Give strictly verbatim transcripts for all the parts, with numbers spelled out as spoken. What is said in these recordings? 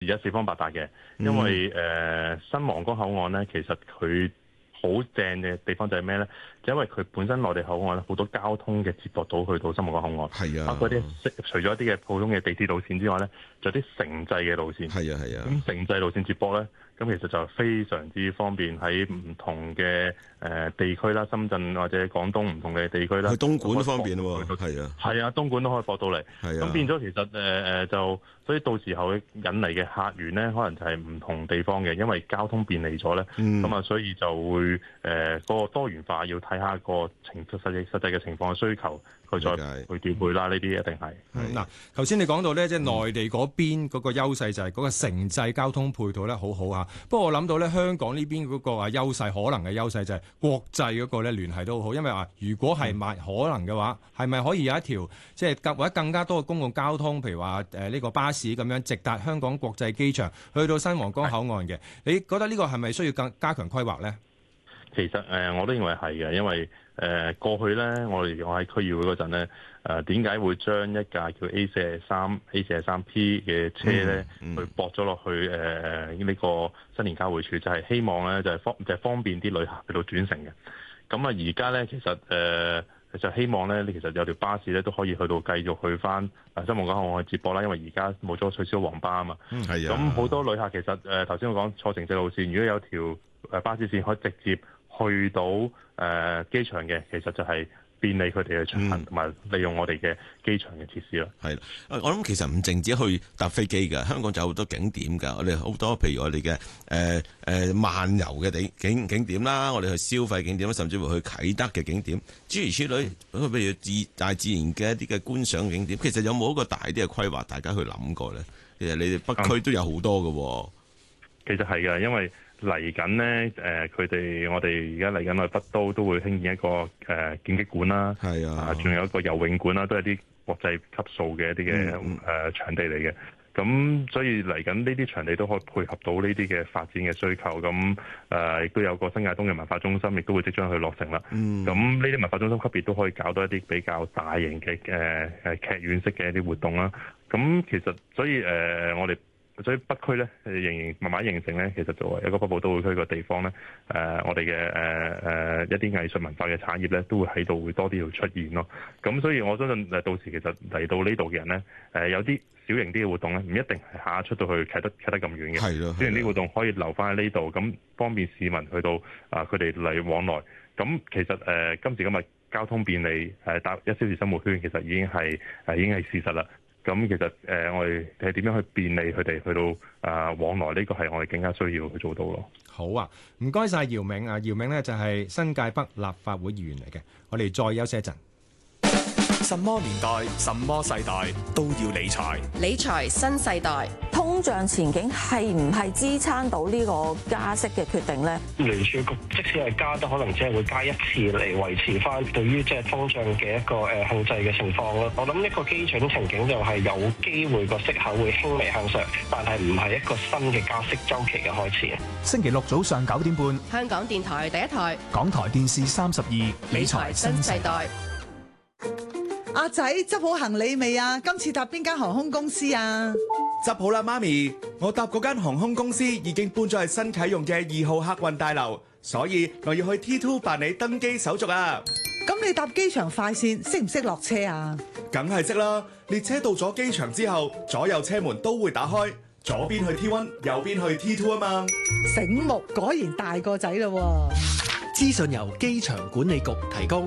而家四方八達嘅，因為誒、呃、新皇崗口岸咧，其實佢好正嘅地方就係咩咧？就因為佢本身內地口岸咧好多交通嘅接駁到去到新皇崗口岸， 係啊， 包括啲除咗一啲嘅普通嘅地鐵路線之外咧，仲有啲城際嘅路線， 係啊係啊。 咁城際路線接駁咧，咁其實就非常之方便喺唔同嘅誒、呃、地區啦，深圳或者廣東唔同嘅地區啦， 去東莞都方便喎，係啊， 係啊，東莞都可以駁到嚟，咁、啊、變咗其實誒誒、呃、就，所以到時候引嚟嘅客源咧，可能就係唔同地方嘅，因為交通便利咗咧，咁、嗯、啊，所以就會誒嗰、呃那個多元化要睇下個情實際實際嘅情況嘅需求。佢再去調配啦，呢啲一定係。 嗱，頭先你講到咧，即係內地嗰邊嗰個優勢就係嗰個城際交通配套咧，好好啊。不過我諗到咧，香港呢邊嗰個啊優勢，可能嘅優勢就係國際嗰個咧聯繫都好好，因為話如果係咪可能嘅話，係咪可以有一條即係更或者更加多嘅公共交通，譬如話誒呢個巴士咁樣直達香港國際機場，去到新皇崗口岸嘅？你覺得呢個係咪需要更加強規劃咧？ 其實誒、呃，我都認為係嘅，因為誒、呃、過去咧，我哋我喺區議會嗰陣咧，誒點解會將一架叫 A 四十三 A 四十三 P 嘅車咧，嗯嗯、去駁咗落去誒呢、呃這個新年交匯處，就係、是、希望咧就係、是、方就係、是、方便啲旅客去到轉乘嘅。咁啊，而家咧其實誒、呃、就希望咧，你其實有條巴士咧都可以去到繼續去翻誒新皇崗口岸去接駁啦，因為而家冇咗取消黃巴啊嘛。嗯，係啊。咁好多旅客其實誒頭先我講坐城際路線，如果有條誒巴士線可以直接去到誒、呃、機場嘅，其實就係便利佢哋嘅出行，同埋、嗯、利用我哋嘅機場嘅設施啦。 係啦，我諗其實唔淨止去搭飛機㗎，香港就有好多景點㗎。我哋好多譬如我哋嘅誒誒漫遊嘅地景景點啦，我哋去消費景點，甚至乎去啟德嘅景點，諸如此類。譬如自大自然嘅一啲嘅觀賞景點，其實有冇一個大啲嘅規劃，大家去諗過咧？其實你哋北區都有好多㗎、嗯。 其實係㗎，因為嚟緊咧，誒佢哋我哋而家嚟緊去北都都會興建一個誒劍擊館啦，係啊，仲、呃、有一個游泳館啦，都係啲國際級數嘅一啲嘅誒場地嚟嘅。咁所以嚟緊呢啲場地都可以配合到呢啲嘅發展嘅需求。咁誒亦都有個新界東嘅文化中心，亦都會即將去落成啦。咁呢啲文化中心級別都可以搞到一啲比較大型嘅誒誒劇院式嘅一啲活動啦。咁其實所以誒、呃、我哋。所以北區咧，仍然慢慢形成咧，其實作為一個北部都會區個地方咧，誒、呃，我哋嘅誒誒一啲藝術文化嘅產業咧，都會喺度會多啲要出現咯。咁所以我相信誒，到時其實嚟到呢度嘅人咧，誒、呃，有啲小型啲嘅活動咧，唔一定係下出到去啟德啟德咁遠嘅。係咯，小型啲活動可以留翻喺呢度，咁方便市民去到啊，佢哋嚟往來。咁其實誒、呃，今時今日交通便利，誒搭一小時生活圈，其實已經係誒已經係事實啦。咁其實誒、呃，我哋係點樣去便利佢哋去到啊、呃、往來？呢個係我哋更加需要去做到咯。 好啊，唔該晒姚明啊，姚明呢就係新界北立法會議員嚟嘅。我哋再休息一陣。 什麼年代、什麼世代都要理財， 理財新世代。 通脹前景係唔係支撐到呢個加息嘅決定咧？ 聯儲局即使係加，都可能只係會加一次嚟維持翻對於即係通脹嘅一個誒控制嘅情況咯。我諗一個基準情景就係有機會個息口會輕微向上，但係唔係一個新嘅加息週期嘅開始。 星期六早上九點半， 香港電台第一台， 港台電視三十二，理財新世代。 阿仔執好行李未啊？今次搭邊間航空公司啊？ 執好啦，媽咪，我搭嗰間航空公司已經搬咗去新啟用嘅二號客運大樓，所以我要去 T 二 辦理登機手續啊。 咁你搭機場快線識唔識落車啊？ 梗係識啦，列車到咗機場之後，左右車門都會打開，左邊去 T 一，右邊去 T 二啊嘛。 醒目，果然大個仔咯。 資訊由機場管理局提供。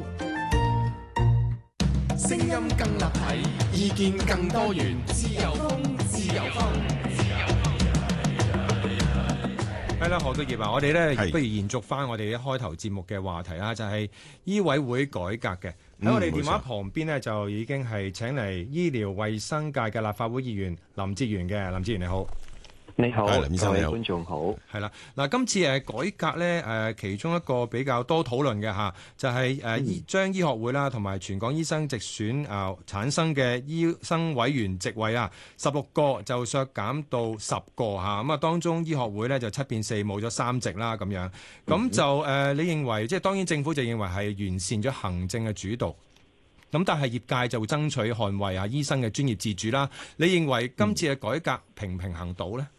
聲音更立體，意見更多元，自由風，自由風，自由風。 係啦，何道業啊，我哋咧不如延續翻我哋一開頭節目嘅話題啦，就係、是、醫委會改革嘅。喺我哋電話旁邊呢，就已經係請嚟醫療衛生界嘅立法會議員林哲玄嘅。林哲玄你好。 你好， 林醫生你好， 觀眾好。 係啦，嗱，今次誒改革咧，誒其中一個比較多討論嘅嚇，就係誒醫將醫學會啦，同埋全港醫生直選啊產生嘅醫生委員席位啊，十六個就削減到十個嚇，咁啊當中醫學會咧就七變四，冇咗三席啦咁樣，咁就誒、呃、你認為即係當然政府就認為係完善咗行政嘅主導。咁但係業界就會爭取捍衛啊醫生嘅專業自主啦。你認為今次嘅改革平唔平衡到呢？